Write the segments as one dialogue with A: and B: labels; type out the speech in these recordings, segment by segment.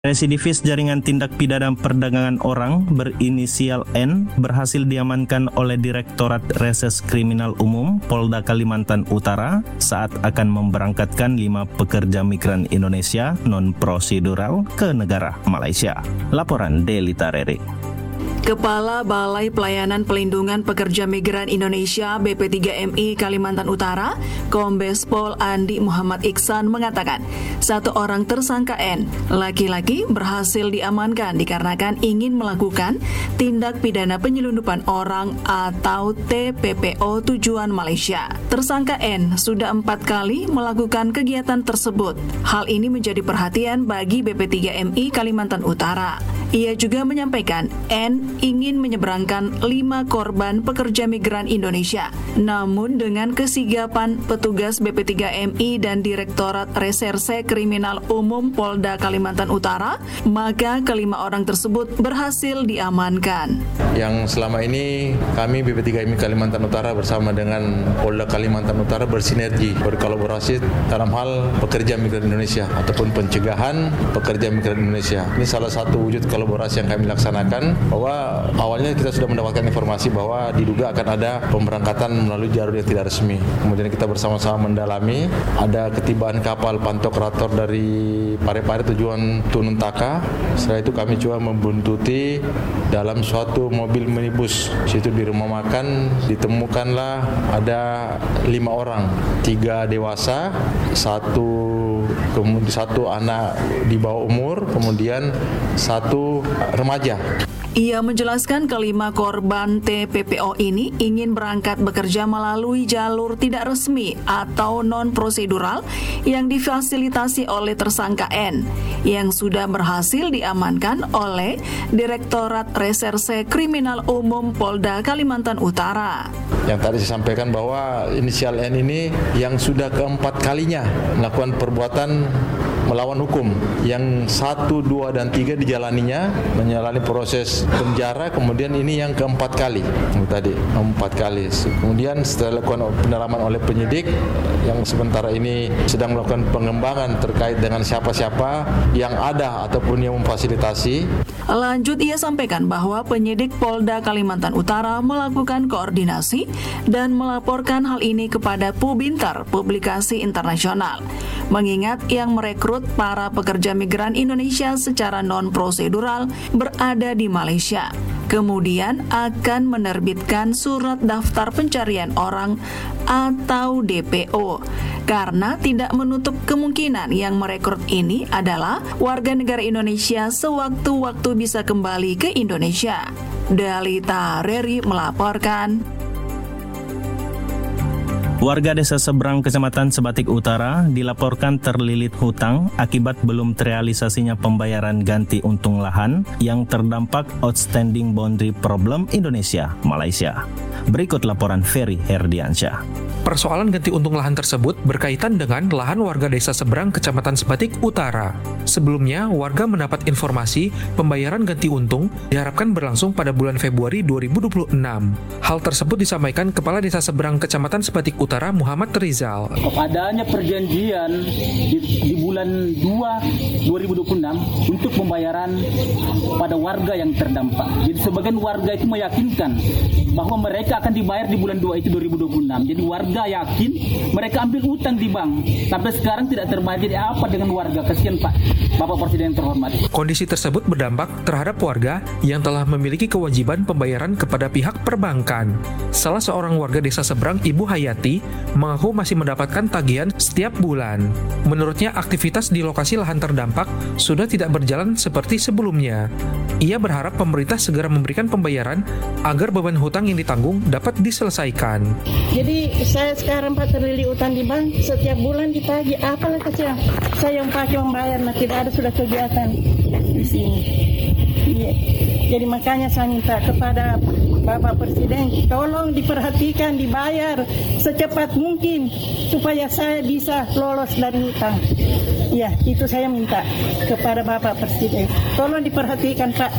A: Residivis jaringan tindak pidana perdagangan orang berinisial N berhasil diamankan oleh Direktorat Reses Kriminal Umum Polda Kalimantan Utara saat akan memberangkatkan 5 pekerja migran Indonesia non-prosedural ke negara Malaysia. Laporan Delita Rere.
B: Kepala Balai Pelayanan Pelindungan Pekerja Migran Indonesia BP3MI Kalimantan Utara, Kombes Pol Andi Muhammad Iksan mengatakan, 1 orang tersangka N, laki-laki, berhasil diamankan dikarenakan ingin melakukan tindak pidana penyelundupan orang atau TPPO tujuan Malaysia. Tersangka N sudah 4 kali melakukan kegiatan tersebut. Hal ini menjadi perhatian bagi BP3MI Kalimantan Utara. Ia juga menyampaikan N ingin menyeberangkan 5 korban pekerja migran Indonesia. Namun dengan kesigapan petugas BP3MI dan Direktorat Reserse Kriminal Umum Polda Kalimantan Utara, maka kelima orang tersebut berhasil diamankan.
C: Yang selama ini kami BP3MI Kalimantan Utara bersama dengan Polda Kalimantan Utara bersinergi, berkolaborasi dalam hal pekerja migran Indonesia ataupun pencegahan pekerja migran Indonesia. Ini salah satu wujud kolaborasi yang kami laksanakan, bahwa awalnya kita sudah mendapatkan informasi bahwa diduga akan ada pemberangkatan melalui jalur yang tidak resmi. Kemudian kita bersama-sama mendalami, ada ketibaan kapal pantokrator dari Parepare tujuan Tununtaka. Setelah itu kami coba membuntuti dalam suatu mobil minibus. Situ di rumah makan ditemukanlah ada 5 orang, 3 dewasa, 1 anak di bawah umur, kemudian 1 remaja.
B: Ia menjelaskan kelima korban TPPO ini ingin berangkat bekerja melalui jalur tidak resmi atau non-prosedural yang difasilitasi oleh tersangka N yang sudah berhasil diamankan oleh Direktorat Reserse Kriminal Umum Polda Kalimantan Utara.
C: Yang tadi saya sampaikan bahwa inisial N ini yang sudah keempat kalinya melakukan perbuatan melawan hukum, yang 1, 2, dan 3 dijalaninya, menjalani proses penjara, kemudian ini yang keempat kali. Tadi 4 kali. Kemudian setelah dilakukan pendalaman oleh penyidik yang sementara ini sedang melakukan pengembangan terkait dengan siapa-siapa yang ada ataupun yang memfasilitasi.
B: Lanjut ia sampaikan bahwa penyidik Polda Kalimantan Utara melakukan koordinasi dan melaporkan hal ini kepada Pubinter, publikasi internasional. Mengingat yang merekrut para pekerja migran Indonesia secara non-prosedural berada di Malaysia. Kemudian akan menerbitkan surat daftar pencarian orang atau DPO. Karena tidak menutup kemungkinan yang merekrut ini adalah warga negara Indonesia sewaktu-waktu bisa kembali ke Indonesia. Delita Reri melaporkan.
A: Warga Desa Seberang Kecamatan Sebatik Utara dilaporkan terlilit hutang akibat belum terrealisasinya pembayaran ganti untung lahan yang terdampak Outstanding Boundary Problem Indonesia Malaysia. Berikut laporan Ferry Herdiansyah.
D: Persoalan ganti untung lahan tersebut berkaitan dengan lahan warga Desa Seberang Kecamatan Sebatik Utara. Sebelumnya, warga mendapat informasi pembayaran ganti untung diharapkan berlangsung pada bulan Februari 2026. Hal tersebut disampaikan Kepala Desa Seberang Kecamatan Sebatik Utara Muhammad Rizal.
E: Adanya perjanjian di bulan 2 2026 untuk pembayaran pada warga yang terdampak. Jadi sebagian warga itu meyakinkan bahwa mereka akan dibayar di bulan 2 itu 2026. Jadi warga yakin mereka ambil utang di bank. Sampai sekarang tidak terbayar. Jadi apa dengan warga? Kasihan Pak, Bapak Presiden terhormat.
D: Kondisi tersebut berdampak terhadap warga yang telah memiliki kewajiban pembayaran kepada pihak perbankan. Salah seorang warga Desa Seberang, Ibu Hayati, mengaku masih mendapatkan tagihan setiap bulan. Menurutnya, aktivitas di lokasi lahan terdampak sudah tidak berjalan seperti sebelumnya. Ia berharap pemerintah segera memberikan pembayaran agar beban hutang yang ditanggung dapat diselesaikan.
F: Jadi saya sekarang Pak terlilit utang di bank, setiap bulan ditagih. Apalah kecil, saya yang pakai membayar, tidak ada sudah kegiatan di sini. Iya. Jadi makanya saya minta kepada Bapak Presiden, tolong diperhatikan, dibayar secepat mungkin supaya saya bisa lolos dari hutang. Ya, itu saya minta kepada Bapak Presiden. Tolong diperhatikan Pak.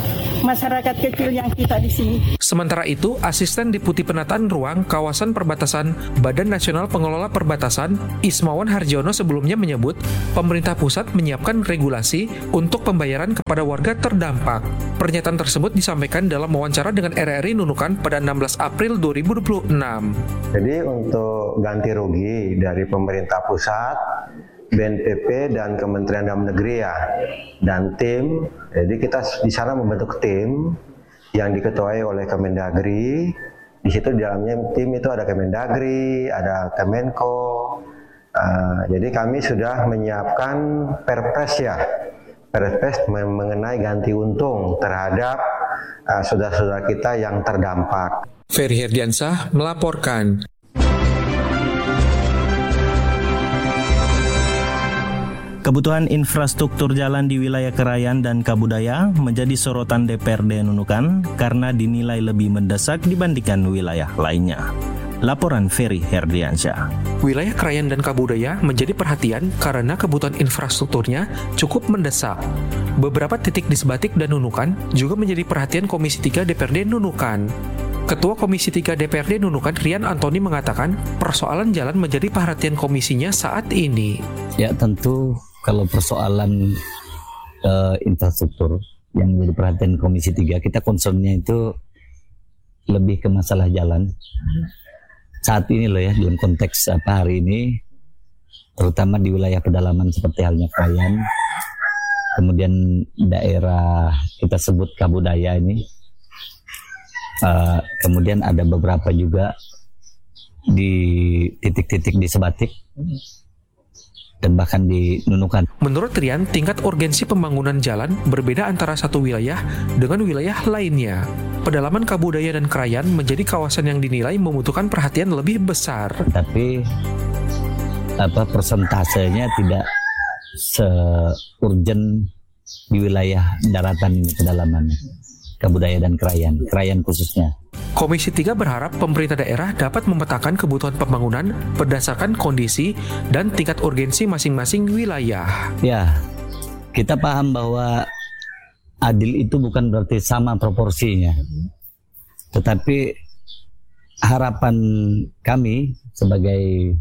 F: masyarakat kecil yang kita di sini.
D: Sementara itu, Asisten Deputi Penataan Ruang Kawasan Perbatasan Badan Nasional Pengelola Perbatasan Ismawan Harjono sebelumnya menyebut pemerintah pusat menyiapkan regulasi untuk pembayaran kepada warga terdampak. Pernyataan tersebut disampaikan dalam wawancara dengan RRI Nunukan pada 16 April 2026.
G: Jadi untuk ganti rugi dari pemerintah pusat, BNPB dan Kementerian Dalam Negeri ya, dan tim. Jadi kita di sana membentuk tim yang diketuai oleh Kemendagri. Di situ di dalamnya tim itu ada Kemendagri, ada Kemenko. Jadi kami sudah menyiapkan perpres ya, perpres mengenai ganti untung terhadap saudara-saudara kita yang terdampak.
D: Ferry Herdiansah melaporkan.
A: Kebutuhan infrastruktur jalan di wilayah Krayan dan Kabudaya menjadi sorotan DPRD Nunukan karena dinilai lebih mendesak dibandingkan wilayah lainnya. Laporan Ferry Herdiansyah.
D: Wilayah Krayan dan Kabudaya menjadi perhatian karena kebutuhan infrastrukturnya cukup mendesak. Beberapa titik di Sebatik dan Nunukan juga menjadi perhatian Komisi 3 DPRD Nunukan. Ketua Komisi 3 DPRD Nunukan, Rian Antoni, mengatakan persoalan jalan menjadi perhatian komisinya saat ini.
H: Ya tentu kalau persoalan infrastruktur yang menjadi perhatian Komisi 3, kita concernnya itu lebih ke masalah jalan. Saat ini loh ya, dalam konteks hari ini, terutama di wilayah pedalaman seperti halnya Krayan, kemudian daerah kita sebut Kabudaya ini, kemudian ada beberapa juga di titik-titik di Sebatik, dan bahkan di Nunukan.
D: Menurut Rian, tingkat urgensi pembangunan jalan berbeda antara satu wilayah dengan wilayah lainnya. Pedalaman Kabudaya dan Krayan menjadi kawasan yang dinilai membutuhkan perhatian lebih besar.
H: Tapi persentasenya tidak se-urgent di wilayah daratan pedalaman Kabudaya dan Krayan khususnya.
D: Komisi 3 berharap pemerintah daerah dapat memetakan kebutuhan pembangunan berdasarkan kondisi dan tingkat urgensi masing-masing wilayah.
H: Ya, kita paham bahwa adil itu bukan berarti sama proporsinya. Tetapi harapan kami sebagai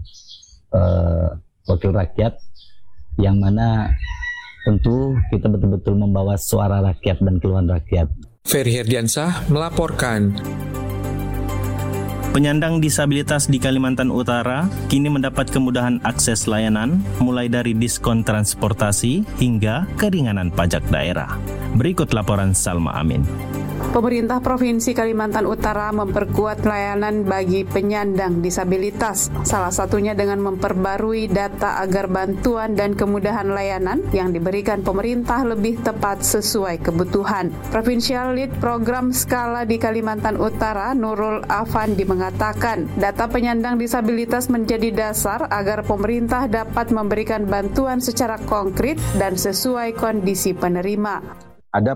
H: wakil rakyat, yang mana tentu kita betul-betul membawa suara rakyat dan keluhan rakyat.
D: Ferry Herdiansah melaporkan.
A: Penyandang disabilitas di Kalimantan Utara kini mendapat kemudahan akses layanan mulai dari diskon transportasi hingga keringanan pajak daerah. Berikut laporan Salma Amin.
I: Pemerintah Provinsi Kalimantan Utara memperkuat layanan bagi penyandang disabilitas, salah satunya dengan memperbarui data agar bantuan dan kemudahan layanan yang diberikan pemerintah lebih tepat sesuai kebutuhan. Provincial Lead Program Skala di Kalimantan Utara, Nurul Afandi, mengatakan data penyandang disabilitas menjadi dasar agar pemerintah dapat memberikan bantuan secara konkret dan sesuai kondisi penerima.
J: Ada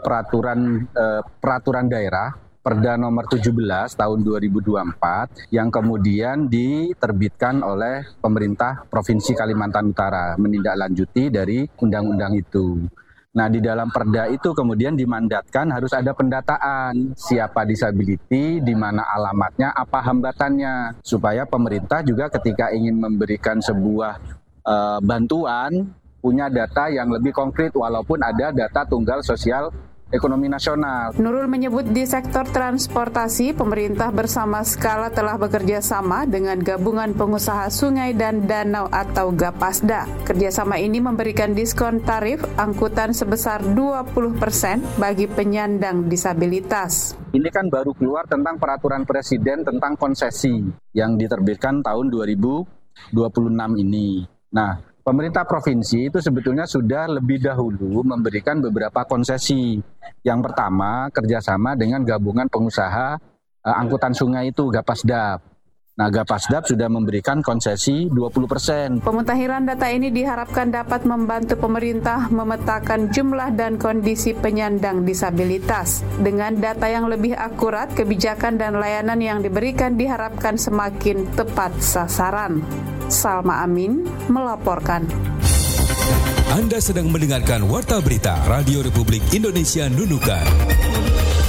J: peraturan daerah Perda nomor 17 tahun 2024 yang kemudian diterbitkan oleh pemerintah Provinsi Kalimantan Utara menindaklanjuti dari undang-undang itu. Nah, di dalam perda itu kemudian dimandatkan harus ada pendataan siapa disability, di mana alamatnya, apa hambatannya, supaya pemerintah juga ketika ingin memberikan sebuah bantuan punya data yang lebih konkret walaupun ada data tunggal sosial ekonomi nasional.
I: Nurul menyebut di sektor transportasi, pemerintah bersama Skala telah bekerja sama dengan Gabungan Pengusaha Sungai dan Danau atau Gapasda. Kerjasama ini memberikan diskon tarif angkutan sebesar 20% bagi penyandang disabilitas.
J: Ini kan baru keluar tentang peraturan presiden tentang konsesi yang diterbitkan tahun 2026 ini. Nah, pemerintah provinsi itu sebetulnya sudah lebih dahulu memberikan beberapa konsesi. Yang pertama, kerjasama dengan Gabungan Pengusaha Angkutan Sungai itu, Gapasdap. Nah, Gapasdap sudah memberikan konsesi 20%.
I: Pemutahiran data ini diharapkan dapat membantu pemerintah memetakan jumlah dan kondisi penyandang disabilitas. Dengan data yang lebih akurat, kebijakan dan layanan yang diberikan diharapkan semakin tepat sasaran. Salma Amin melaporkan.
K: Anda sedang mendengarkan Warta Berita Radio Republik Indonesia Nunukan.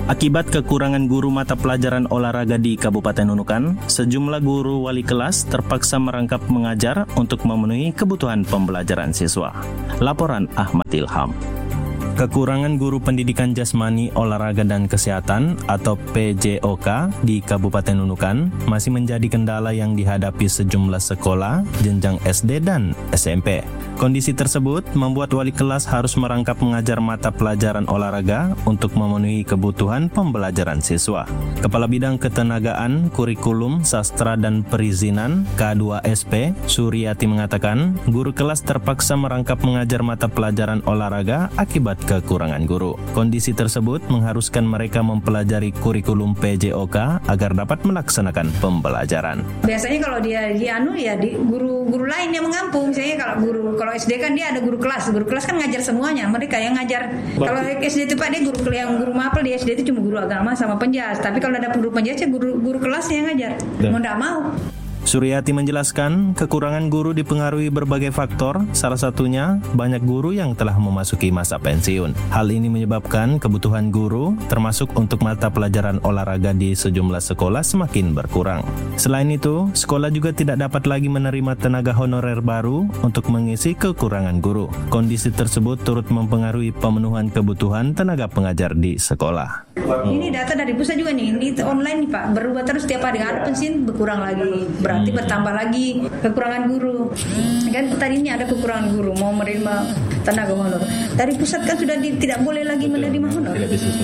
A: Akibat kekurangan guru mata pelajaran olahraga di Kabupaten Nunukan, sejumlah guru wali kelas terpaksa merangkap mengajar untuk memenuhi kebutuhan pembelajaran siswa. Laporan Ahmad Ilham. Kekurangan guru pendidikan jasmani, olahraga dan kesehatan atau PJOK di Kabupaten Nunukan masih menjadi kendala yang dihadapi sejumlah sekolah jenjang SD dan SMP. Kondisi tersebut membuat wali kelas harus merangkap mengajar mata pelajaran olahraga untuk memenuhi kebutuhan pembelajaran siswa. Kepala Bidang Ketenagaan, Kurikulum, Sastra dan Perizinan K2SP, Suryati mengatakan, guru kelas terpaksa merangkap mengajar mata pelajaran olahraga akibat kekurangan guru. Kondisi tersebut mengharuskan mereka mempelajari kurikulum PJOK agar dapat melaksanakan pembelajaran.
K: Biasanya kalau dia di guru lain yang mengampu. Misalnya kalau SD kan dia ada guru kelas kan ngajar semuanya, mereka yang ngajar. Kalau SD itu Pak, dia guru mapel di SD itu cuma guru agama sama penjas. Tapi kalau ada guru penjas ya guru kelas yang ngajar. Mau enggak mau.
A: Suryati menjelaskan, kekurangan guru dipengaruhi berbagai faktor, salah satunya banyak guru yang telah memasuki masa pensiun. Hal ini menyebabkan kebutuhan guru, termasuk untuk mata pelajaran olahraga di sejumlah sekolah semakin berkurang. Selain itu, sekolah juga tidak dapat lagi menerima tenaga honorer baru untuk mengisi kekurangan guru. Kondisi tersebut turut mempengaruhi pemenuhan kebutuhan tenaga pengajar di sekolah.
K: Ini data dari pusat juga nih, ini online nih Pak, berubah terus tiap hari, ada pensiun berkurang lagi, berarti bertambah lagi kekurangan guru. Kan tadinya ada kekurangan guru, mau menerima tenaga honor. Dari pusat kan sudah tidak boleh lagi menerima honor.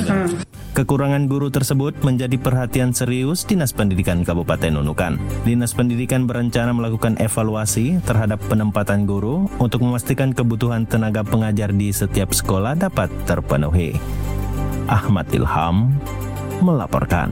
A: Kekurangan guru tersebut menjadi perhatian serius Dinas Pendidikan Kabupaten Nunukan. Dinas Pendidikan berencana melakukan evaluasi terhadap penempatan guru untuk memastikan kebutuhan tenaga pengajar di setiap sekolah dapat terpenuhi. Ahmad Ilham melaporkan.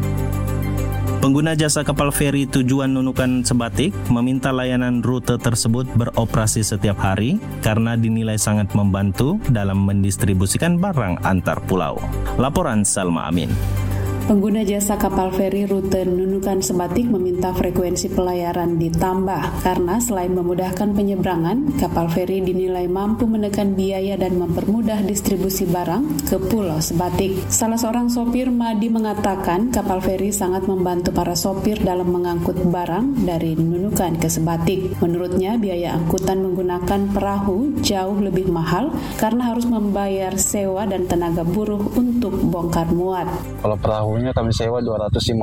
A: Pengguna jasa kapal feri tujuan Nunukan Sebatik meminta layanan rute tersebut beroperasi setiap hari karena dinilai sangat membantu dalam mendistribusikan barang antar pulau. Laporan Salma Amin.
I: Pengguna jasa kapal feri rute Nunukan Sebatik meminta frekuensi pelayaran ditambah karena selain memudahkan penyeberangan, kapal feri dinilai mampu menekan biaya dan mempermudah distribusi barang ke Pulau Sebatik. Salah seorang sopir, Madi, mengatakan kapal feri sangat membantu para sopir dalam mengangkut barang dari Nunukan ke Sebatik. Menurutnya, biaya angkutan menggunakan perahu jauh lebih mahal karena harus membayar sewa dan tenaga buruh untuk bongkar muat.
J: Kalau perahunya kami sewa 250,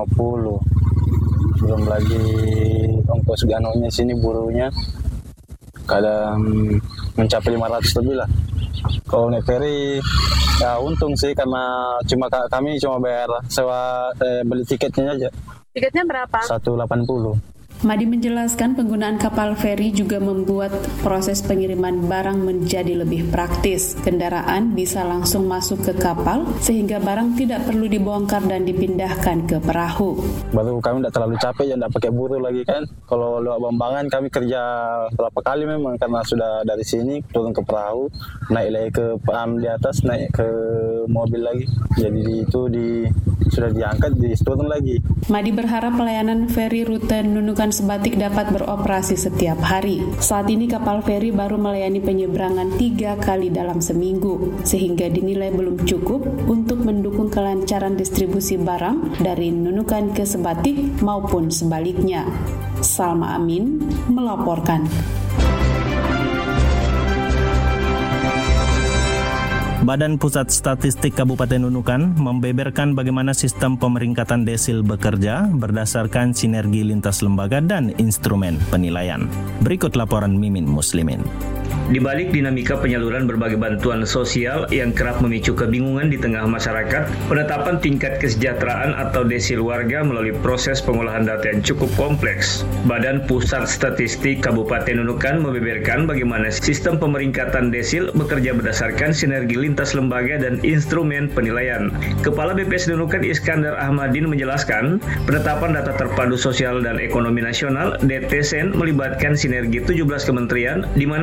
J: belum lagi ongkos ganonya sini buruhnya kadang mencapai 500 lebih lah. Kalau naik feri ya untung sih karena kami cuma bayar sewa beli tiketnya aja.
I: Tiketnya berapa?
J: 180.
I: Madi menjelaskan penggunaan kapal feri juga membuat proses pengiriman barang menjadi lebih praktis. Kendaraan bisa langsung masuk ke kapal sehingga barang tidak perlu dibongkar dan dipindahkan ke perahu.
J: Baru kami tidak terlalu capek dan tidak pakai buruh lagi kan. Kalau lewat Bambangan kami kerja berapa kali memang karena sudah dari sini turun ke perahu, naik lagi ke di atas, naik ke mobil lagi. Jadi itu sudah diangkat, turun lagi.
I: Madi berharap pelayanan feri rute Nunukan Sebatik dapat beroperasi setiap hari. Saat ini kapal feri baru melayani penyeberangan 3 kali dalam seminggu, sehingga dinilai belum cukup untuk mendukung kelancaran distribusi barang dari Nunukan ke Sebatik maupun sebaliknya. Salma Amin melaporkan.
A: Badan Pusat Statistik Kabupaten Nunukan membeberkan bagaimana sistem pemeringkatan desil bekerja berdasarkan sinergi lintas lembaga dan instrumen penilaian. Berikut laporan Mimin Muslimin.
L: Di balik dinamika penyaluran berbagai bantuan sosial yang kerap memicu kebingungan di tengah masyarakat, penetapan tingkat kesejahteraan atau desil warga melalui proses pengolahan data yang cukup kompleks. Badan Pusat Statistik Kabupaten Nunukan membeberkan bagaimana sistem pemeringkatan desil bekerja berdasarkan sinergi lintas lembaga dan instrumen penilaian. Kepala BPS Nunukan Iskandar Ahmadin menjelaskan, penetapan data terpadu sosial dan ekonomi nasional (DTSN) melibatkan sinergi 17 kementerian, di mana BPS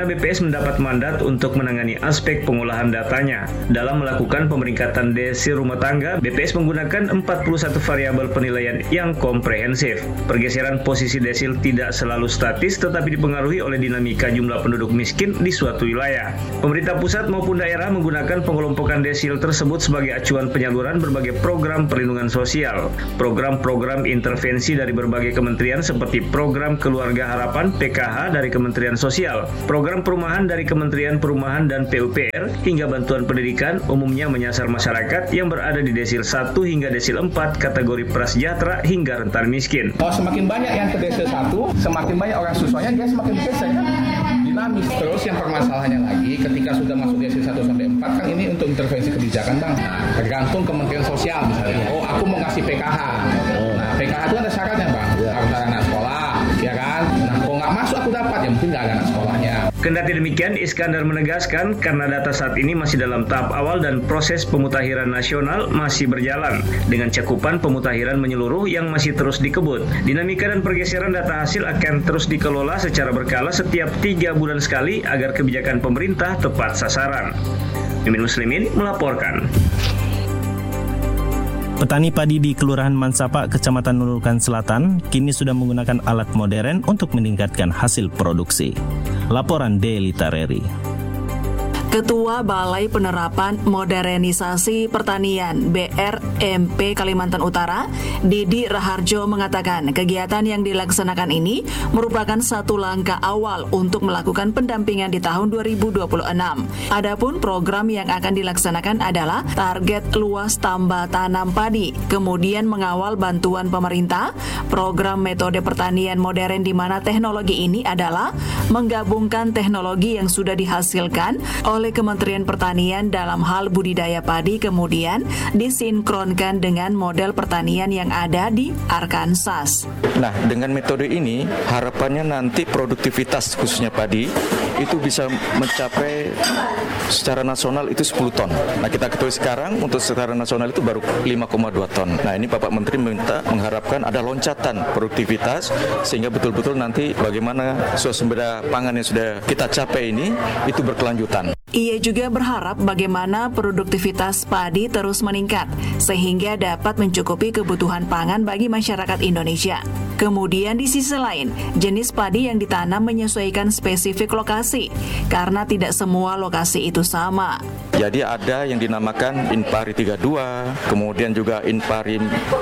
L: mendapat mandat untuk menangani aspek pengolahan datanya. Dalam melakukan pemeringkatan desil rumah tangga, BPS menggunakan 41 variabel penilaian yang komprehensif. Pergeseran posisi desil tidak selalu statis tetapi dipengaruhi oleh dinamika jumlah penduduk miskin di suatu wilayah. Pemerintah pusat maupun daerah menggunakan pengelompokan desil tersebut sebagai acuan penyaluran berbagai program perlindungan sosial. Program-program intervensi dari berbagai kementerian seperti program Keluarga Harapan PKH dari Kementerian Sosial, program perumahan dari Kementerian Perumahan dan PUPR, hingga bantuan pendidikan umumnya menyasar masyarakat yang berada di desil 1 hingga desil 4 kategori prasejahtera hingga rentan miskin.
M: Kalau semakin banyak yang ke desil 1, semakin banyak orang susahnya, dia semakin bergeser kan? Dinamis. Terus yang permasalahannya lagi ketika sudah masuk desil 1 sampai 4 kan ini untuk intervensi kebijakan Bang. Tergantung Kementerian Sosial misalnya. Oh, aku mau ngasih PKH. Nah, PKH itu ada syaratnya Bang. Harus ada anak sekolah, ya kan? Nah, kalau nggak masuk aku dapat, ya mungkin nggak ada anak sekolahnya.
L: Kendati demikian, Iskandar menegaskan karena data saat ini masih dalam tahap awal dan proses pemutahiran nasional masih berjalan dengan cakupan pemutahiran menyeluruh yang masih terus dikebut. Dinamika dan pergeseran data hasil akan terus dikelola secara berkala setiap 3 bulan sekali agar kebijakan pemerintah tepat sasaran. Mimin Muslimin melaporkan.
A: Petani padi di Kelurahan Mansapa, Kecamatan Nunukan Selatan, kini sudah menggunakan alat modern untuk meningkatkan hasil produksi. Laporan Deli Tareri.
B: Ketua Balai Penerapan Modernisasi Pertanian BRMP Kalimantan Utara, Didi Raharjo mengatakan kegiatan yang dilaksanakan ini merupakan satu langkah awal untuk melakukan pendampingan di tahun 2026. Adapun program yang akan dilaksanakan adalah target luas tambah tanam padi, kemudian mengawal bantuan pemerintah, program metode pertanian modern di mana teknologi ini adalah menggabungkan teknologi yang sudah dihasilkan oleh Kementerian Pertanian dalam hal budidaya padi kemudian disinkronkan dengan model pertanian yang ada di Arkansas.
N: Nah, dengan metode ini harapannya nanti produktivitas khususnya padi itu bisa mencapai secara nasional itu 10 ton. Nah, kita ketahui sekarang untuk secara nasional itu baru 5,2 ton. Nah, ini Bapak Menteri mengharapkan ada loncatan produktivitas sehingga betul-betul nanti bagaimana swasembada pangan yang sudah kita capai ini itu berkelanjutan.
B: Ia juga berharap bagaimana produktivitas padi terus meningkat sehingga dapat mencukupi kebutuhan pangan bagi masyarakat Indonesia. Kemudian di sisi lain, jenis padi yang ditanam menyesuaikan spesifik lokasi karena tidak semua lokasi itu sama.
N: Jadi ada yang dinamakan Inpari 32, kemudian juga Inpari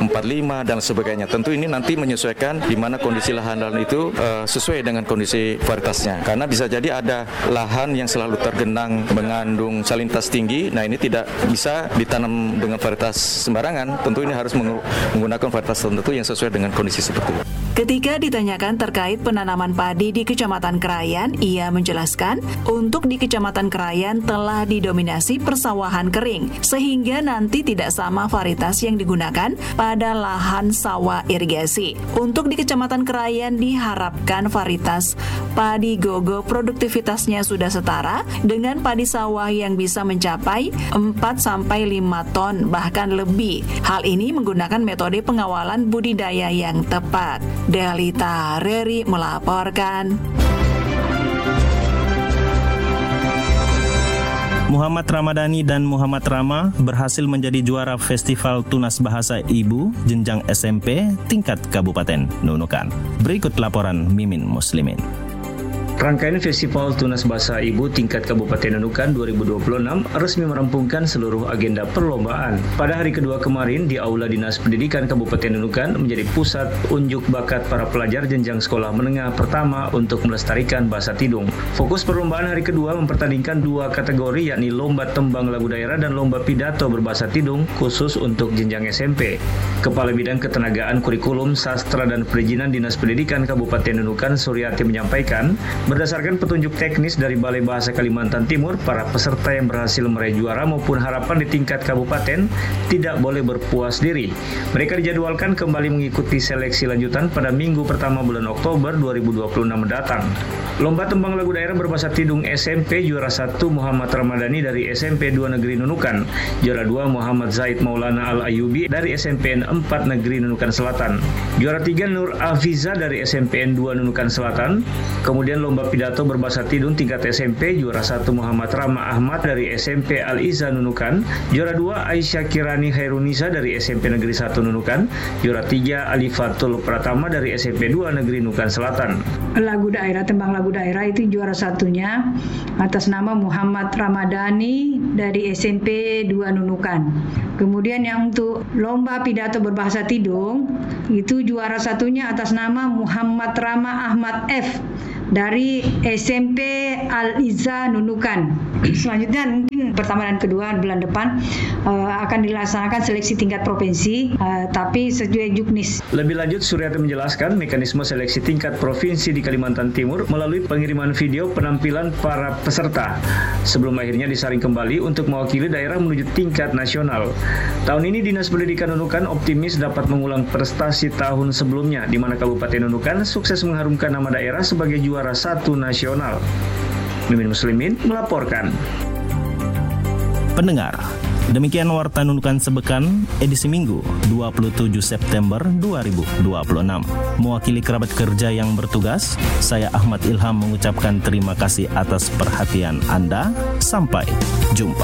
N: 45 dan sebagainya. Tentu ini nanti menyesuaikan di mana kondisi lahan itu sesuai dengan kondisi varietasnya. Karena bisa jadi ada lahan yang selalu tergenang mengandung salinitas tinggi. Nah, ini tidak bisa ditanam dengan varietas sembarangan. Tentu ini harus menggunakan varietas tertentu yang sesuai dengan kondisi seperti itu.
B: Ketika ditanyakan terkait penanaman padi di Kecamatan Krayan, ia menjelaskan untuk di Kecamatan Krayan telah didominasi persawahan kering, sehingga nanti tidak sama varietas yang digunakan pada lahan sawah irigasi. Untuk di Kecamatan Krayan diharapkan varietas padi gogo produktivitasnya sudah setara dengan padi sawah yang bisa mencapai 4-5 ton bahkan lebih. Hal ini menggunakan metode pengawalan budidaya yang tepat. Delita Reri melaporkan.
A: Muhammad Ramadhani dan Muhammad Rama berhasil menjadi juara Festival Tunas Bahasa Ibu jenjang SMP tingkat Kabupaten Nunukan. Berikut laporan Mimin Muslimin.
L: Rangkaian Festival Tunas Bahasa Ibu tingkat Kabupaten Nunukan 2026 resmi merampungkan seluruh agenda perlombaan. Pada hari kedua kemarin di Aula Dinas Pendidikan Kabupaten Nunukan menjadi pusat unjuk bakat para pelajar jenjang sekolah menengah pertama untuk melestarikan bahasa Tidung. Fokus perlombaan hari kedua mempertandingkan 2 kategori yakni lomba tembang lagu daerah dan lomba pidato berbahasa Tidung khusus untuk jenjang SMP. Kepala Bidang Ketenagaan Kurikulum, Sastra dan Perizinan Dinas Pendidikan Kabupaten Nunukan Suryati menyampaikan, berdasarkan petunjuk teknis dari Balai Bahasa Kalimantan Timur, para peserta yang berhasil meraih juara maupun harapan di tingkat kabupaten tidak boleh berpuas diri. Mereka dijadwalkan kembali mengikuti seleksi lanjutan pada minggu pertama bulan Oktober 2026 mendatang. Lomba tembang lagu daerah berbahasa Tidung SMP juara 1 Muhammad Ramadhani dari SMP 2 Negeri Nunukan, juara 2 Muhammad Zaid Maulana Al-Ayubi dari SMPN 4 Negeri Nunukan Selatan, juara 3 Nur Afiza dari SMPN 2 Nunukan Selatan. Kemudian lomba lomba pidato berbahasa Tidung tingkat SMP, juara 1 Muhammad Rama Ahmad dari SMP Al-Iza Nunukan, juara 2 Aisyah Kirani Hairunisa dari SMP Negeri 1 Nunukan, juara 3 Alifatul Pratama dari SMP 2 Negeri Nunukan Selatan.
K: Lagu daerah, tembang lagu daerah itu juara satunya atas nama Muhammad Ramadhani dari SMP 2 Nunukan. Kemudian yang untuk lomba pidato berbahasa Tidung itu juara satunya atas nama Muhammad Rama Ahmad F dari SMP Al-Iza Nunukan. Selanjutnya mungkin pertama dan kedua bulan depan akan dilaksanakan seleksi tingkat provinsi, tapi sesuai juknis.
L: Lebih lanjut, Suryati menjelaskan mekanisme seleksi tingkat provinsi di Kalimantan Timur melalui pengiriman video penampilan para peserta sebelum akhirnya disaring kembali untuk mewakili daerah menuju tingkat nasional. Tahun ini Dinas Pendidikan Nunukan optimis dapat mengulang prestasi tahun sebelumnya, di mana Kabupaten Nunukan sukses mengharumkan nama daerah sebagai juara 1 nasional. Mimin Muslimin melaporkan.
A: Pendengar, demikian Warta Nunukan Sebekan edisi Minggu 27 September 2026. Mewakili kerabat kerja yang bertugas, saya Ahmad Ilham mengucapkan terima kasih atas perhatian Anda. Sampai jumpa.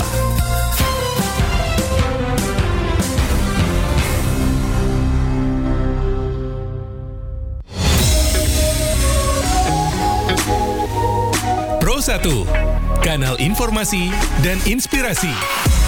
O: Pro 1, kanal informasi dan inspirasi.